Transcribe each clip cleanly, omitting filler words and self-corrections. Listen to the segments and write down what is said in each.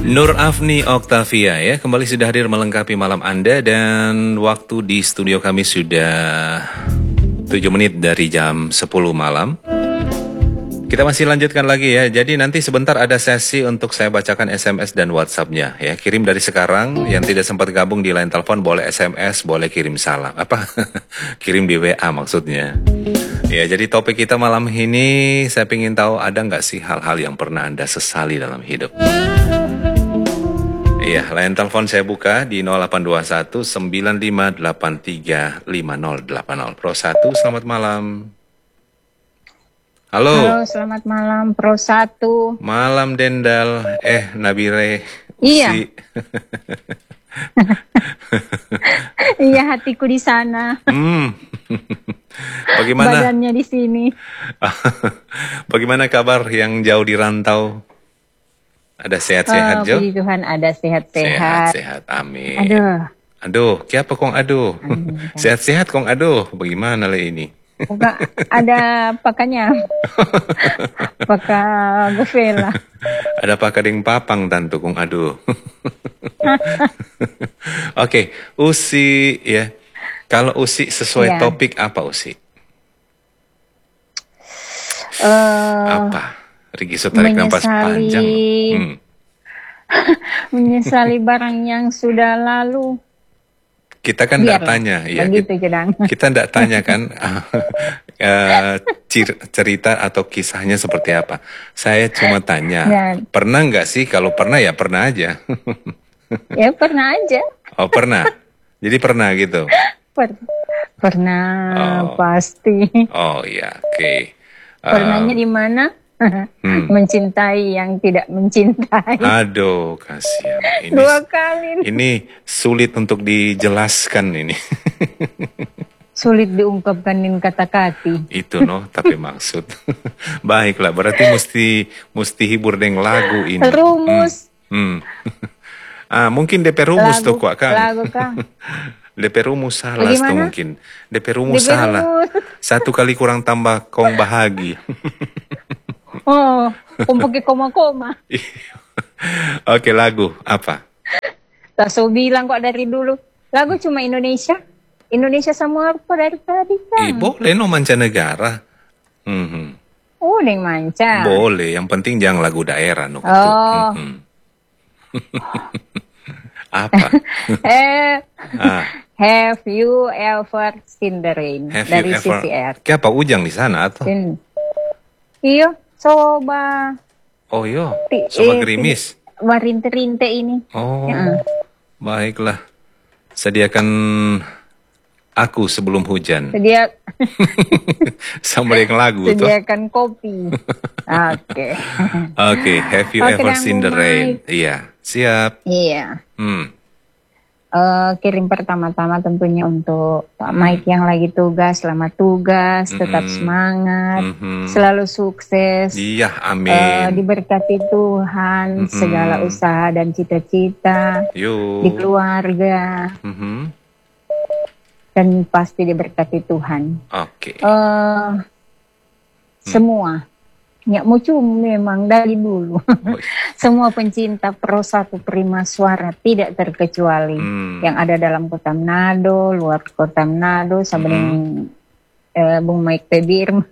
Nur Afni Oktavia ya, kembali sudah hadir melengkapi malam Anda dan waktu di studio kami sudah 7 menit dari jam 10 malam. Kita masih lanjutkan lagi ya, jadi nanti sebentar ada sesi untuk saya bacakan SMS dan WhatsApp-nya ya. Kirim dari sekarang, yang tidak sempat gabung di line telepon boleh SMS, boleh kirim salam. Kirim di WA maksudnya. Ya, jadi topik kita malam ini saya ingin tahu ada nggak sih hal-hal yang pernah Anda sesali dalam hidup? Iya, line telepon saya buka di 0821 9583 5080. Pro 1, selamat malam. Halo. Halo, selamat malam Pro 1. Malam Dendal, Nabire. Iya. Iya, hatiku di sana. Bagaimana? Badannya di sini. Bagaimana kabar yang jauh di rantau? Ada sehat-sehat, Jo? Puji Tuhan ada sehat-sehat. Sehat-sehat, amin. Aduh, siapa kong aduh? Sehat-sehat kong aduh, bagaimana lah ini? Bukan, ada pakannya. Paka gofela. Ada pakading papang tantu kong aduh. Oke, Usi ya. Kalau Usi sesuai topik apa Usi? Apa? Rigiso tarik nafas panjang. Menyesali barang yang sudah lalu. Kita kan tidak tanya, ya. Kita tidak tanya kan cerita atau kisahnya seperti apa. Saya cuma tanya, pernah nggak sih? Kalau pernah ya pernah aja. Ya pernah aja. Oh pernah. Jadi pernah gitu. Pernah pasti. Oh iya, oke. Pernahnya di mana? Mencintai yang tidak mencintai. Aduh, kasihan. Ini, 2 kali. Ini sulit untuk dijelaskan ini. Sulit diungkapkan dengan kata-kata. Itu tapi maksud. Baiklah, berarti mesti hibur dengan lagu ini. Rumus. Mungkin DP rumus tuh kok kan. Lagu kah? DP rumus salah tuh mungkin. DP rumus salah. 1 kali kurang tambah kong bahagi. Oh, pakai koma-koma. Oke, lagu apa? Tak so bilang kok dari dulu. Lagu cuma Indonesia. Indonesia semua apa dari tadi kan? Boleh mancanegara. Boleh manca. Boleh, yang penting jangan lagu daerah. Apa? Have you ever seen the rain? Dari CCR. Apa Ujang di sana atau? Iya, coba. Oh iya, coba gerimis. Warinte-rinte ini. Oh, baiklah. Sediakan aku sebelum hujan. Sama yang lagu tuh. Sediakan kopi. Oke. Oke, have you ever seen the rain? Iya, siap. Iya. Kirim pertama-tama tentunya untuk Pak Mike yang lagi tugas, selamat tugas, tetap semangat, selalu sukses. Iya, amin. Diberkati Tuhan, segala usaha dan cita-cita di keluarga, dan pasti diberkati Tuhan. Oke. Semua. Ya, muncul memang dari dulu. Semua pencinta Pro 1 Prima Suara tidak terkecuali yang ada dalam kota Manado, luar kota Manado, samping Bung Mike Tebirman.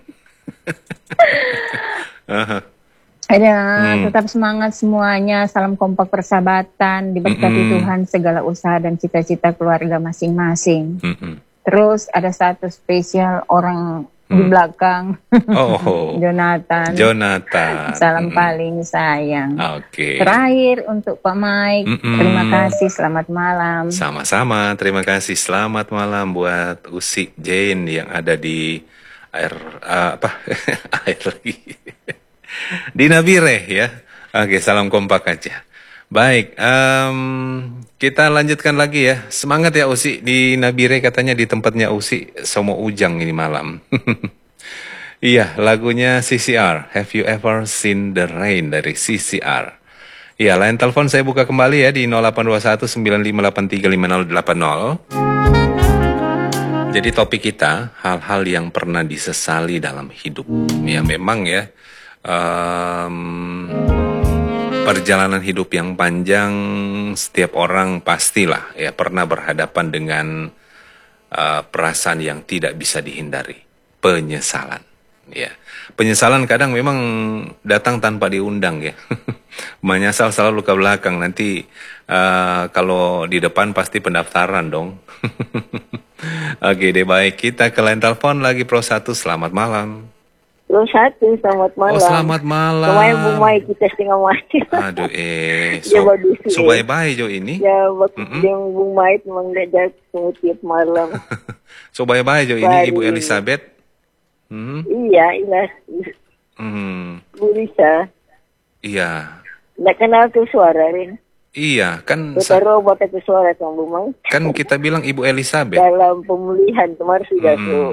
Tetap semangat semuanya, salam kompak persahabatan, diberkati Tuhan segala usaha dan cita-cita keluarga masing-masing. Terus ada satu spesial orang di belakang. Jonathan. Salam paling sayang. Oke. Terakhir untuk Pak Mike. Terima kasih, selamat malam. Sama-sama, terima kasih. Selamat malam buat Usi Jane yang ada di air lagi. Di Nabire ya. Oke, salam kompak aja. Baik, kita lanjutkan lagi ya. Semangat ya Usi di Nabire, katanya di tempatnya Usi Somo Ujang ini malam. Iya, lagunya CCR, Have You Ever Seen the Rain dari CCR. Iya, line telepon saya buka kembali ya di 0821 9583 5080. Jadi topik kita hal-hal yang pernah disesali dalam hidup. Ya memang ya. Perjalanan hidup yang panjang, setiap orang pastilah ya pernah berhadapan dengan perasaan yang tidak bisa dihindari, penyesalan. Ya, penyesalan kadang memang datang tanpa diundang ya. Menyesal selalu ke belakang. Nanti kalau di depan pasti pendaftaran dong. Oke deh, baik, kita ke line telepon lagi Pro 1. Selamat malam. Pro 1, selamat malam. Oh, selamat malam. Kemarin bumai kita setengah mati. Aduh, so bye-bye Jo ini. Ya, waktu yang bumai memang tidak tiap malam. So bye-bye Jo ini Ibu Elizabeth. Iya. Bu Lisa. Iya. Nggak kenal tuh suara, Rin. Iya, kan taruh buat itu suara sama bumai. Kan kita bilang Ibu Elizabeth. Dalam pemulihan kemarin sudah tuh.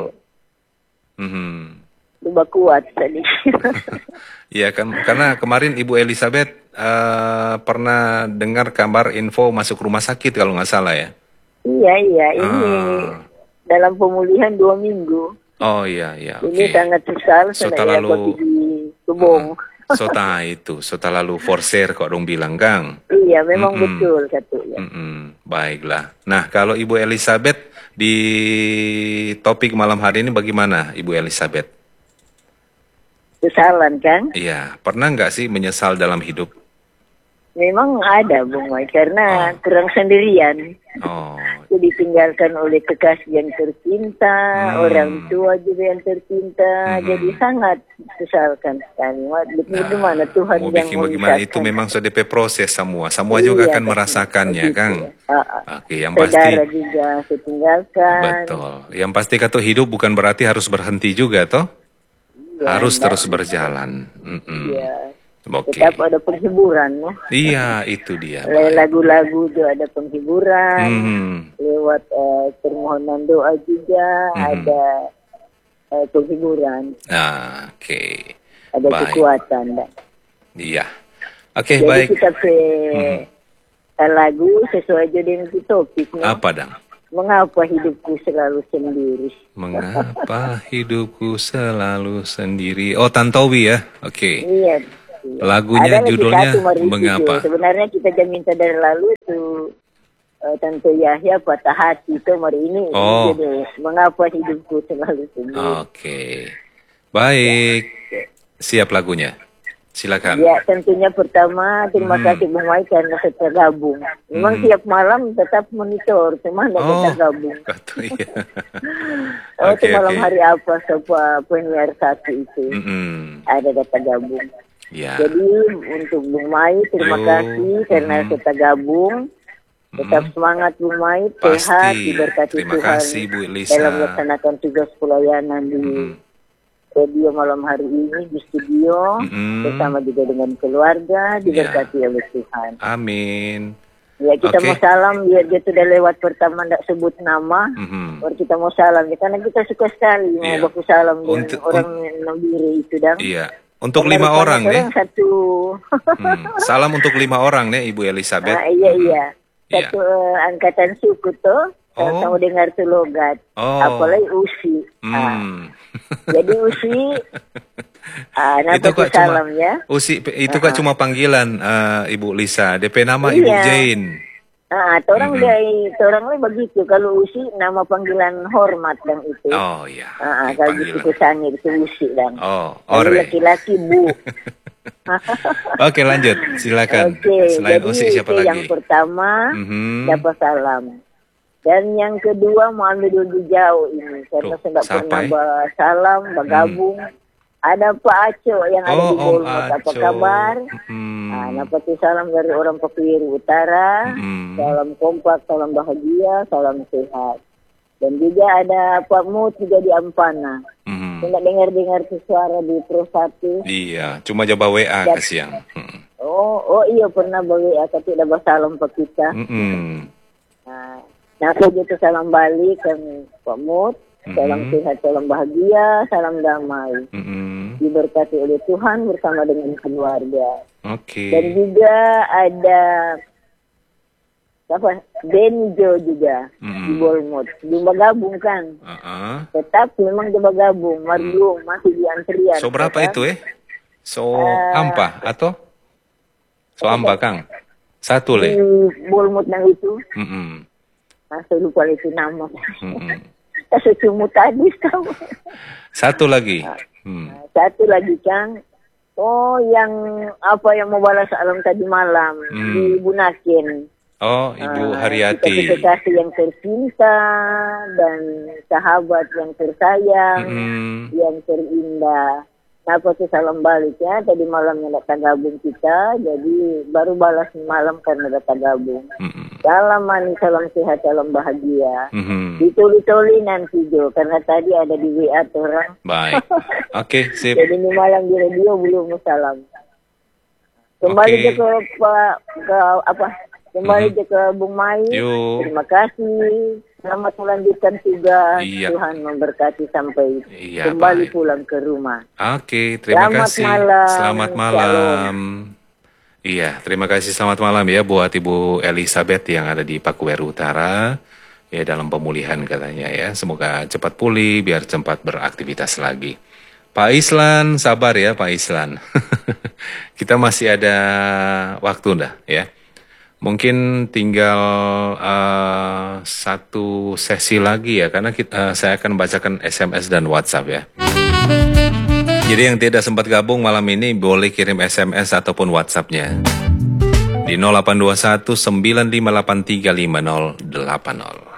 Lebih kuat tadi. Iya kan, karena kemarin Ibu Elizabeth pernah dengar kabar info masuk rumah sakit kalau nggak salah ya. Iya, ini dalam pemulihan 2 minggu. Oh iya. Ini sangat susah, saya di kebong. Sota lalu forcer kok dong bilang Kang. Iya, memang betul katanya. Baiklah. Nah, kalau Ibu Elizabeth di topik malam hari ini bagaimana Ibu Elizabeth? Kesalan kan? Iya, pernah nggak sih menyesal dalam hidup? Memang ada, Bung Mai, karena kurang sendirian. Jadi ditinggalkan oleh kekasih yang tercinta, orang tua juga yang tercinta, jadi sangat sesalkan sekali. Bagaimana Tuhan yang bagaimana itu memang sudah DP proses semua juga akan merasakannya, Kang. Oke, yang pasti. Saudara juga setinggalkan. Betul. Yang pasti kata hidup bukan berarti harus berhenti juga, toh? Ya, harus terus berjalan. Iya. Tetap ada penghiburan ya. Iya, itu dia. Lagu-lagu juga ada penghiburan. Lewat permohonan doa juga ada penghiburan. Oke. Ada kekuatan. Iya. Oke, jadi baik. Jadi kita lagu sesuai dengan topiknya. Apa dong? Mengapa hidupku selalu sendiri? Mengapa hidupku selalu sendiri? Oh, Tantowi ya? Oke. Iya. Lagunya judulnya Mengapa? Sebenarnya kita jam minta dari lalu itu Tanto Yahya Patah Hati itu hari ini. Jadi, mengapa hidupku selalu sendiri? Oke. Baik. Siap lagunya. Silakan. Ya, tentunya pertama terima kasih Bung Mai karena saya gabung. Memang tiap malam tetap monitor, cuma tidak tergabung. Itu malam hari apa penyiar satu itu ada data gabung. Ya. Jadi untuk Bung Mai terima kasih karena kita gabung. Tetap semangat Bung Mai, sehat, diberkati Tuhan kasih, Bu Elisa. Dalam melaksanakan tugas pelayanan di radio malam hari ini di studio bersama juga dengan keluarga, diberkati oleh Tuhan. Amin. Ya, kita mau salam biar dia sudah lewat pertama tidak sebut nama. Baru kita mau salam ya, karena kita suka sekali mau baku salam dengan orang yang diri itu dan. Iya. Untuk 5 orang nih. Salam untuk 5 orang nih Ibu Elizabeth. Iya. Satu angkatan suku tuh. Kamu dengar tuh logat. Apalagi Usi. Jadi Usi. Itu kok salam ya. Usi itu kok cuma panggilan Ibu Lisa. DP nama Ibu Jane. Orang begitu. Kalau Usi nama panggilan hormat dan itu. Oh iya. Kalau gitu kesannya itu Usi dan. Laki-laki Bu. Oke, lanjut. Silakan. Selain Usi siapa lagi? Yang pertama dapat salam. Dan yang kedua mau ambil dulu jauh ini karena saya tidak pernah salam, bergabung. Ada Pak Aco yang ada di Bolmot. Apa kabar? Dapat salam dari orang Papiru Utara. Salam kompak, salam bahagia, salam sehat. Dan juga ada Pak Mut juga di Ampana. Tidak dengar suara di Pro 1. Iya, cuma coba WA ke siang. Iya pernah WA tapi tidak salam Pak kita. Nah, saya gitu salam balik kan Pak Mut, salam sehat, salam bahagia, salam damai. Diberkati oleh Tuhan bersama dengan keluarga. Dan juga ada Benjo juga di Bolmot. Dia bergabung kan. Tetap memang dia bergabung, masih di antrian. So berapa itu ampa atau? Soamba Kang. Satu le. Bolmut nang itu. Saya lupa itu nama. Saya cuma tadi tahu. Satu lagi. Satu lagi Kang. Oh, yang mau balas salam tadi malam di Bunaken. Oh, Ibu Haryati. Kekasih yang tercinta dan sahabat yang tersayang, yang terindah. Apa tuh salam balik ya, tadi malamnya datang gabung kita, jadi baru balas malam karena datang gabung. Salam manis, salam sehat, salam bahagia. Dituli-tuli nanti Jo, karena tadi ada di WA tuh orang. Baik, oke, sip. Jadi ini malam di radio belum salam. Kembali ke Kembali ke Bung Mai. Terima kasih. Selamat melanjutkan tugas. Tuhan memberkati sampai kembali pulang ke rumah. Oke, terima kasih. Selamat malam. Iya, terima kasih. Selamat malam ya buat Ibu Elizabeth yang ada di Pakuweru Utara. Ya, dalam pemulihan katanya ya. Semoga cepat pulih biar cepat beraktivitas lagi. Pak Islan, sabar ya Pak Islan. Kita masih ada waktu dah ya. Mungkin tinggal satu sesi lagi ya, karena saya akan bacakan SMS dan WhatsApp ya. Jadi yang tidak sempat gabung malam ini boleh kirim SMS ataupun WhatsApp-nya di 0821 9583 5080.